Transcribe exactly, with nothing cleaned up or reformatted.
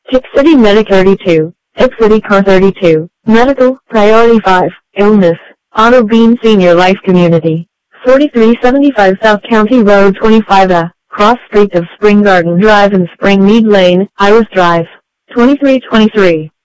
Tip City Medic thirty-two, Tip City Car thirty-two, Medical, Priority five, Illness, Auto Beam Senior Life Community, forty-three seventy-five South County Road twenty-five A, cross street of Spring Garden Drive and Spring Mead Lane, Iris Drive, twenty-three twenty-three.